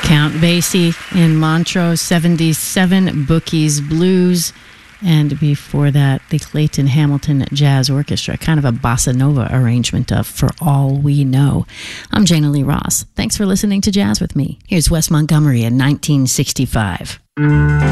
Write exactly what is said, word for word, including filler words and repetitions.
Count Basie in Montrose, seventy-seven, Bookie's Blues. And before that, the Clayton Hamilton Jazz Orchestra, kind of a bossa nova arrangement of For All We Know. I'm Jana Lee Ross. Thanks for listening to Jazz with me. Here's Wes Montgomery in nineteen sixty-five.